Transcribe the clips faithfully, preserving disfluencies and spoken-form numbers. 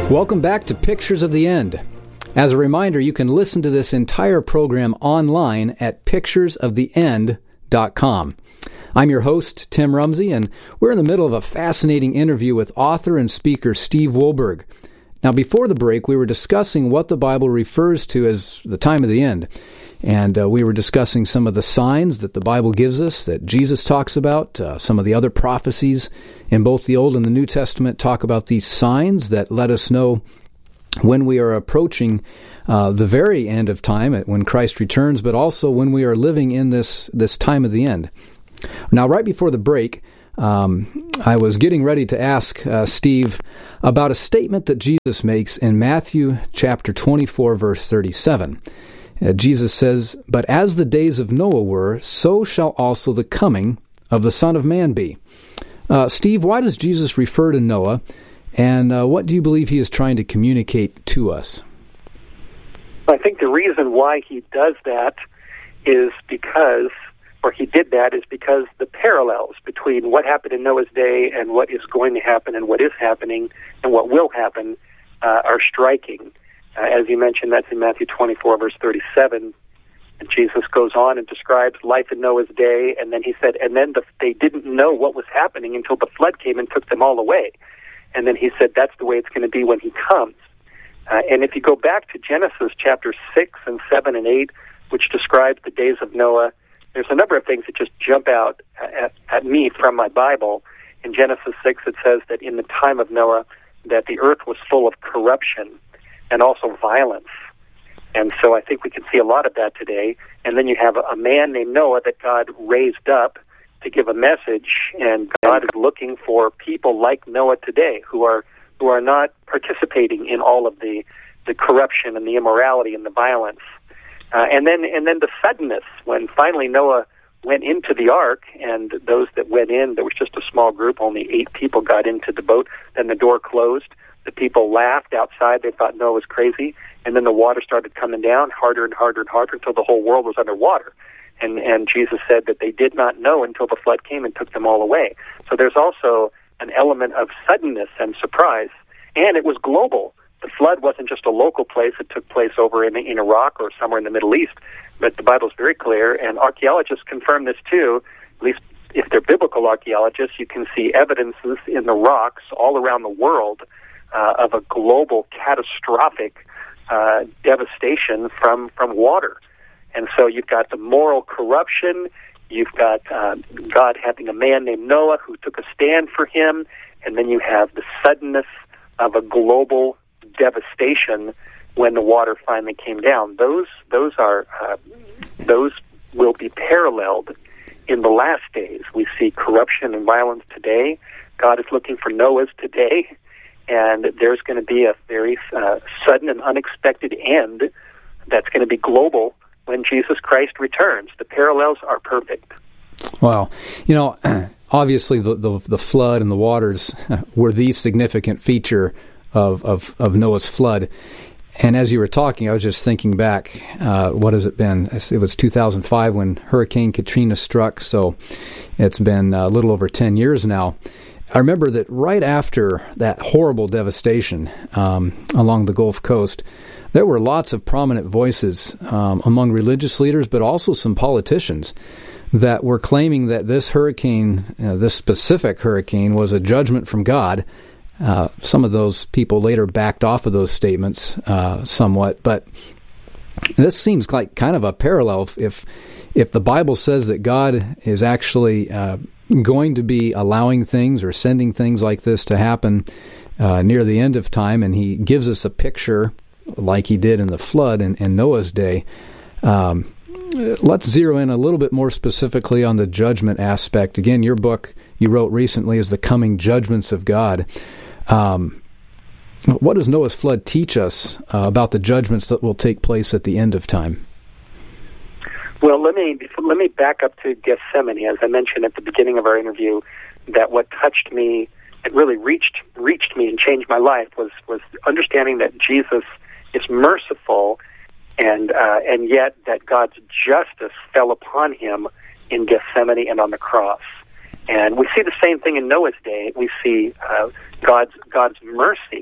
Welcome back to Pictures of the End. As a reminder, you can listen to this entire program online at pictures of the end dot com. I'm your host, Tim Rumsey, and we're in the middle of a fascinating interview with author and speaker Steve Wohlberg. Now, before the break, we were discussing what the Bible refers to as the time of the end. And uh, we were discussing some of the signs that the Bible gives us, that Jesus talks about. Uh, some of the other prophecies in both the Old and the New Testament talk about these signs that let us know when we are approaching uh, the very end of time, when Christ returns, but also when we are living in this, this time of the end. Now, right before the break, um, I was getting ready to ask uh, Steve about a statement that Jesus makes in Matthew chapter twenty-four, verse thirty-seven. Uh, Jesus says, "But as the days of Noah were, so shall also the coming of the Son of Man be." Uh, Steve, why does Jesus refer to Noah, and uh, what do you believe he is trying to communicate to us? I think the reason why he does that is because, or he did that, is because the parallels between what happened in Noah's day and what is going to happen and what is happening and what will happen uh, are striking. Uh, as you mentioned, that's in Matthew twenty-four, verse thirty-seven. And Jesus goes on and describes life in Noah's day, and then he said, and then the, they didn't know what was happening until the flood came and took them all away. And then he said, that's the way it's going to be when he comes. Uh, and if you go back to Genesis chapter six and seven and eight, which describes the days of Noah, there's a number of things that just jump out at, at me from my Bible. In Genesis six, it says that in the time of Noah, that the earth was full of corruption and also violence. And so I think we can see a lot of that today. And then you have a, a man named Noah that God raised up to give a message, and God is looking for people like Noah today who are who are not participating in all of the, the corruption and the immorality and the violence. Uh, and then and then the suddenness, when finally Noah went into the ark, and those that went in, there was just a small group, only eight people got into the boat, then the door closed. The people laughed outside. They thought Noah was crazy. And then the water started coming down harder and harder and harder until the whole world was underwater. And and Jesus said that they did not know until the flood came and took them all away. So there's also an element of suddenness and surprise. And it was global. The flood wasn't just a local place. It took place over in, in Iraq or somewhere in the Middle East. But the Bible's very clear, and archaeologists confirm this too. At least if they're biblical archaeologists, you can see evidences in the rocks all around the world Uh, of a global catastrophic uh, devastation from, from water. And so you've got the moral corruption, you've got uh, God having a man named Noah who took a stand for him, and then you have the suddenness of a global devastation when the water finally came down. Those those are uh, those will be paralleled in the last days. We see corruption and violence today. God is looking for Noahs today. And there's going to be a very uh, sudden and unexpected end that's going to be global when Jesus Christ returns. The parallels are perfect. Wow. You know, obviously the, the, the flood and the waters were the significant feature of, of, of Noah's flood. And as you were talking, I was just thinking back, uh, what has it been? It was two thousand five when Hurricane Katrina struck, so it's been a little over ten years now. I remember that right after that horrible devastation um, along the Gulf Coast, there were lots of prominent voices um, among religious leaders, but also some politicians that were claiming that this hurricane, uh, this specific hurricane, was a judgment from God. Uh, some of those people later backed off of those statements uh, somewhat, but this seems like kind of a parallel. If if the Bible says that God is actually uh, going to be allowing things or sending things like this to happen uh, near the end of time, and he gives us a picture like he did in the flood in, in Noah's day. Um, let's zero in a little bit more specifically on the judgment aspect. Again, your book you wrote recently is The Coming Judgments of God. Um, what does Noah's flood teach us uh, about the judgments that will take place at the end of time? Well, let me let me back up to Gethsemane. As I mentioned at the beginning of our interview, that what touched me, it really reached reached me and changed my life was was understanding that Jesus is merciful, and uh, and yet that God's justice fell upon him in Gethsemane and on the cross. And we see the same thing in Noah's day. We see uh, God's God's mercy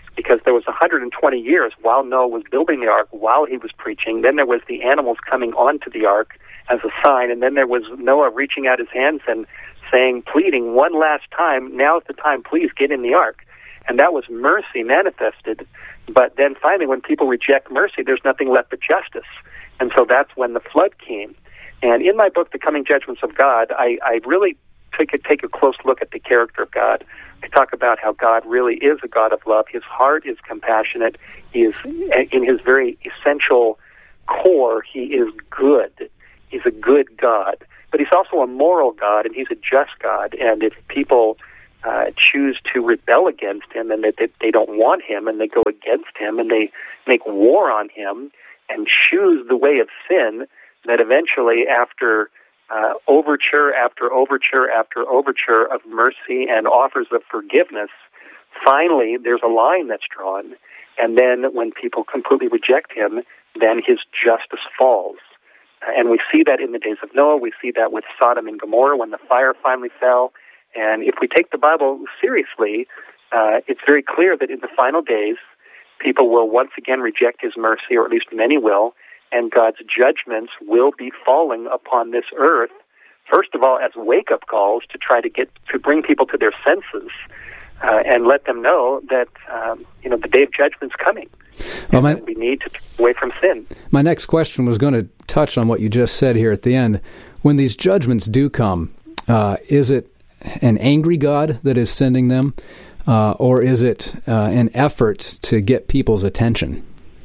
because there was one hundred twenty years while Noah was building the ark, while he was preaching. Then there was the animals coming onto the ark as a sign, and then there was Noah reaching out his hands and saying, pleading one last time, now's the time, please get in the ark. And that was mercy manifested. But then finally, when people reject mercy, there's nothing left but justice. And so that's when the flood came. And in my book, The Coming Judgments of God, I, I really take a, take a close look at the character of God. I talk about how God really is a God of love. His heart is compassionate. He is, in his very essential core, he is good. He's a good God. But he's also a moral God, and he's a just God. And if people uh, choose to rebel against him, and that they, they don't want him, and they go against him, and they make war on him, and choose the way of sin, that eventually, after uh, overture after overture after overture of mercy and offers of forgiveness, finally there's a line that's drawn. And then when people completely reject him, then his justice falls. And we see that in the days of Noah. We see that with Sodom and Gomorrah when the fire finally fell. And if we take the Bible seriously, uh, it's very clear that in the final days, people will once again reject his mercy, or at least many will, and God's judgments will be falling upon this earth, first of all, as wake-up calls to try to get to bring people to their senses uh, and let them know that um, you know the day of judgment's coming. Well, my, we need to turn away from sin. My next question was going to touch on what you just said here at the end. When these judgments do come, uh, is it an angry God that is sending them, uh, or is it uh, an effort to get people's attention?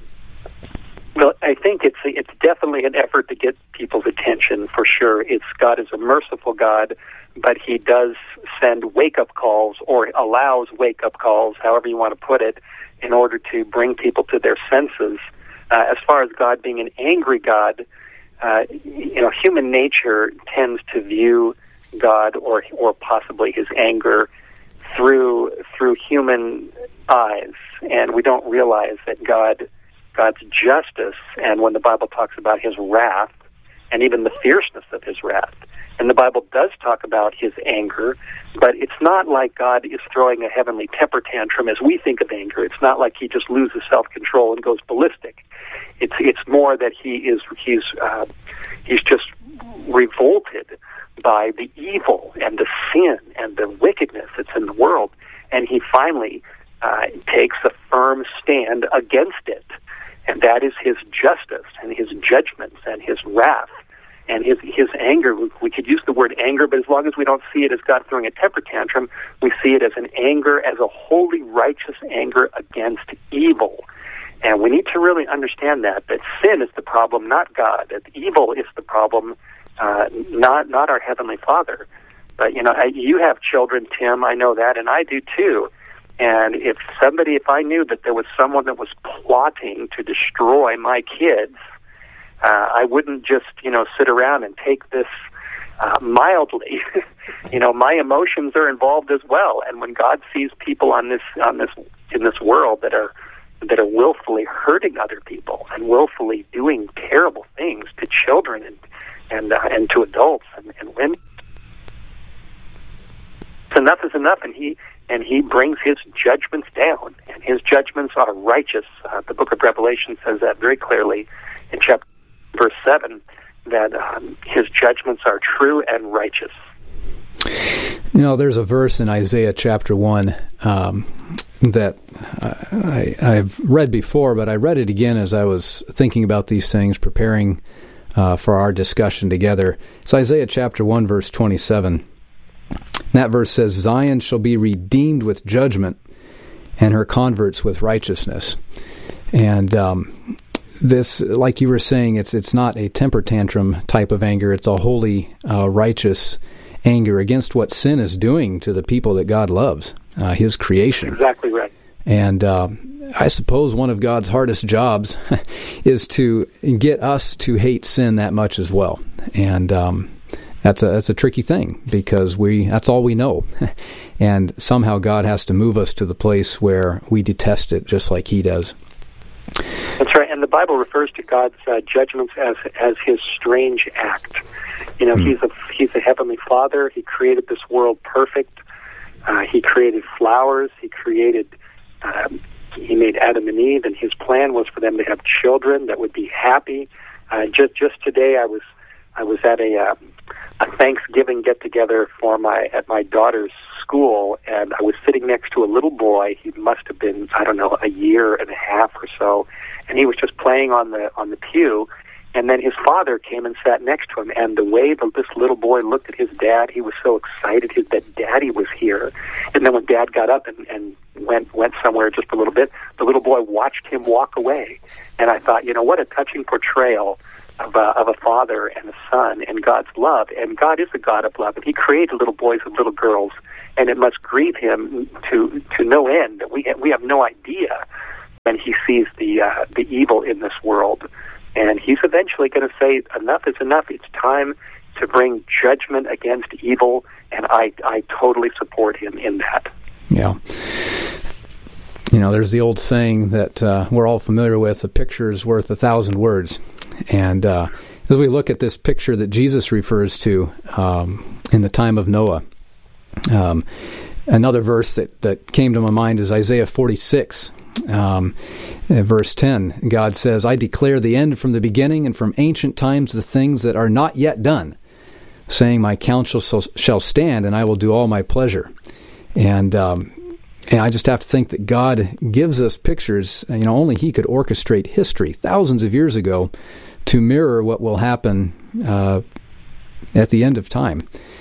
Well, I think it's it's definitely an effort to get people's attention, for sure. It's God is a merciful God, but he does send wake-up calls, or allows wake-up calls, however you want to put it, in order to bring people to their senses. Uh, as far as God being an angry God, uh, you know, human nature tends to view God, or or possibly his anger, through through human eyes, and we don't realize that God. God's justice, and when the Bible talks about his wrath, and even the fierceness of his wrath, and the Bible does talk about his anger, but it's not like God is throwing a heavenly temper tantrum as we think of anger. It's not like he just loses self-control and goes ballistic. It's it's more that he is he's uh, he's just revolted by the evil and the sin and the wickedness that's in the world, and he finally uh, takes a firm stand against it. And that is his justice and his judgments and his wrath and his his anger. We could use the word anger, but as long as we don't see it as God throwing a temper tantrum, we see it as an anger, as a holy, righteous anger against evil. And we need to really understand that, that sin is the problem, not God. That evil is the problem, uh, not not our Heavenly Father. But, you know, you have children, Tim, I know that, and I do too. And if somebody, if I knew that there was someone that was plotting to destroy my kids, uh, I wouldn't just, you know, sit around and take this uh, mildly. You know, my emotions are involved as well. And when God sees people on this, on this, in this world that are that are willfully hurting other people and willfully doing terrible things to children and and uh, and to adults and, and women, enough is enough, and he. And he brings his judgments down, and his judgments are righteous. Uh, the book of Revelation says that very clearly in chapter verse seven, that um, his judgments are true and righteous. You know, there's a verse in Isaiah chapter one um, that I, I've read before, but I read it again as I was thinking about these things, preparing uh, for our discussion together. It's Isaiah chapter one, verse twenty-seven. That verse says, Zion shall be redeemed with judgment, and her converts with righteousness. And um, this, like you were saying, it's it's not a temper tantrum type of anger. It's a holy, uh, righteous anger against what sin is doing to the people that God loves, uh, his creation. Exactly right. And uh, I suppose one of God's hardest jobs is to get us to hate sin that much as well. And um That's a that's a tricky thing, because we that's all we know, and somehow God has to move us to the place where we detest it, just like He does. That's right, and the Bible refers to God's uh, judgments as as His strange act. You know, mm. He's a He's a heavenly Father. He created this world perfect. Uh, he created flowers. He created um, he made Adam and Eve, and his plan was for them to have children that would be happy. Uh, just just today, I was I was at a uh, a Thanksgiving get together for my at my daughter's school, and I was sitting next to a little boy. He must have been, I don't know, a year and a half or so, and he was just playing on the on the pew. And then his father came and sat next to him, and the way that this little boy looked at his dad, he was so excited his, that Daddy was here. And then when Dad got up and, and went went somewhere just a little bit, the little boy watched him walk away. And I thought, you know, what a touching portrayal of a, of a father and a son and God's love. And God is a God of love, and He created little boys and little girls, and it must grieve Him to to no end that we have, we have no idea when He sees the uh, the evil in this world. And He's eventually going to say, enough is enough. It's time to bring judgment against evil, and I, I totally support Him in that. Yeah. You know, there's the old saying that uh, we're all familiar with, a picture is worth a thousand words. And uh, as we look at this picture that Jesus refers to um, in the time of Noah, um, another verse that, that came to my mind is Isaiah forty-six. Um, verse ten, God says, I declare the end from the beginning, and from ancient times the things that are not yet done, saying, my counsel shall stand, and I will do all my pleasure. And um, and I just have to think that God gives us pictures, you know, only He could orchestrate history thousands of years ago to mirror what will happen uh, at the end of time.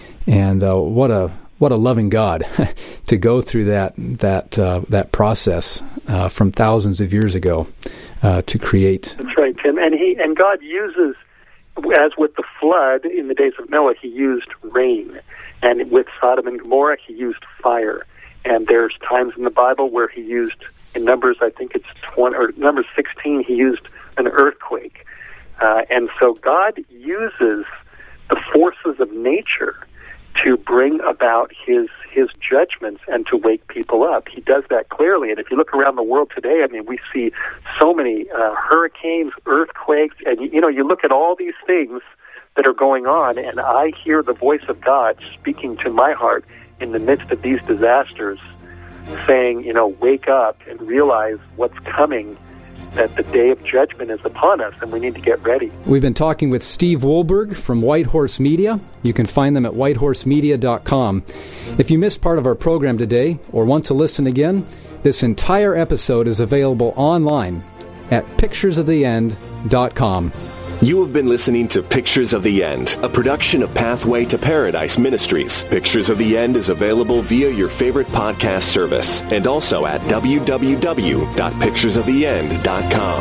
And uh, what a What a loving God to go through that that uh, that process uh, from thousands of years ago uh, to create. That's right, Tim. And he and God uses, as with the flood in the days of Noah, He used rain, and with Sodom and Gomorrah, He used fire. And there's times in the Bible where He used, in Numbers, I think it's twenty or Numbers sixteen, He used an earthquake. Uh, and so God uses the forces of nature to bring about his his judgments and to wake people up. He does that clearly. And if you look around the world today, I mean, we see so many uh, hurricanes, earthquakes, and, you know, you look at all these things that are going on, and I hear the voice of God speaking to my heart in the midst of these disasters, saying, you know, wake up and realize what's coming, that the day of judgment is upon us, and we need to get ready. We've been talking with Steve Wohlberg from White Horse Media. You can find them at white horse media dot com. If you missed part of our program today or want to listen again, this entire episode is available online at pictures of the end dot com. You have been listening to Pictures of the End, a production of Pathway to Paradise Ministries. Pictures of the End is available via your favorite podcast service and also at w w w dot pictures of the end dot com.